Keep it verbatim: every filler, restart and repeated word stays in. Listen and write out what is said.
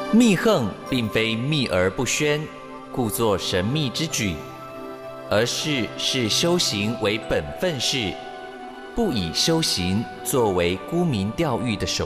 密横并非秘而不宣，故作神秘之举，而是视修行为本分事，不以修行作为沽名钓誉的手